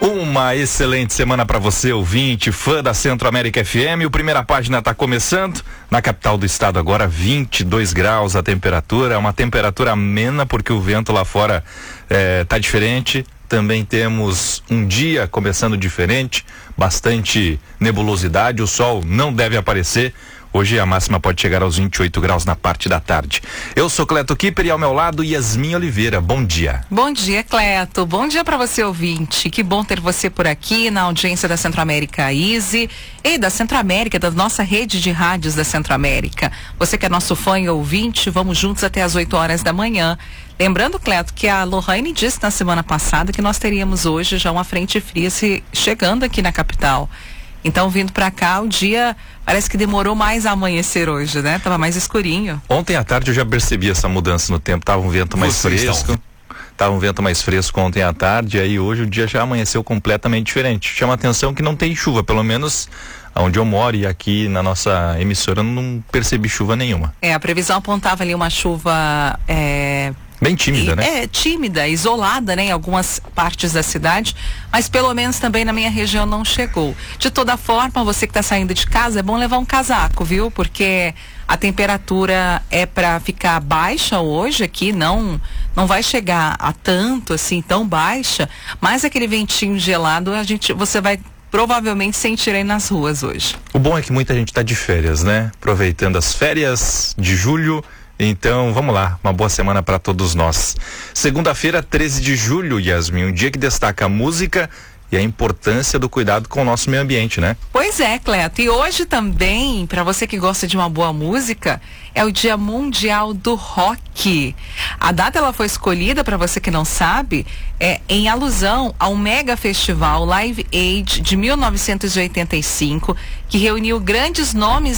Uma excelente semana para você, ouvinte, fã da Centro-América FM. O Primeira Página está começando. Na capital do estado agora, 22 graus a temperatura. É uma temperatura amena porque o vento lá fora tá diferente. Também temos um dia começando diferente, bastante nebulosidade. O sol não deve aparecer. Hoje a máxima pode chegar aos 28 graus na parte da tarde. Eu sou Cleto Kipper e ao meu lado Yasmin Oliveira. Bom dia. Bom dia, Cleto. Bom dia para você, ouvinte. Que bom ter você por aqui na audiência da Centro-América Easy e da Centro-América, da nossa rede de rádios da Centro-América. Você que é nosso fã e ouvinte, vamos juntos até às 8 horas da manhã. Lembrando, Cleto, que a Lohane disse na semana passada que nós teríamos hoje já uma frente fria chegando aqui na capital. Então, vindo pra cá, o dia parece que demorou mais a amanhecer hoje, né? Tava mais escurinho. Ontem à tarde eu já percebi essa mudança no tempo. Tava um vento mais fresco. Tava um vento mais fresco ontem à tarde, aí hoje o dia já amanheceu completamente diferente. Chama a atenção que não tem chuva, pelo menos onde eu moro e aqui na nossa emissora eu não percebi chuva nenhuma. A previsão apontava ali uma chuva... bem tímida, né? Tímida, isolada, né? Em algumas partes da cidade, mas pelo menos também na minha região não chegou. De toda forma, você que está saindo de casa, é bom levar um casaco, viu? Porque a temperatura é para ficar baixa hoje aqui, não vai chegar a tanto assim, tão baixa, mas aquele ventinho gelado, você vai provavelmente sentir aí nas ruas hoje. O bom é que muita gente está de férias, né? Aproveitando as férias de julho. Então, vamos lá, uma boa semana para todos nós. Segunda-feira, 13 de julho, Yasmin, um dia que destaca a música e a importância do cuidado com o nosso meio ambiente, né? Pois é, Cleto. E hoje também, para você que gosta de uma boa música, é o Dia Mundial do Rock. A data ela foi escolhida, para você que não sabe, em alusão ao mega festival Live Aid de 1985, que reuniu grandes nomes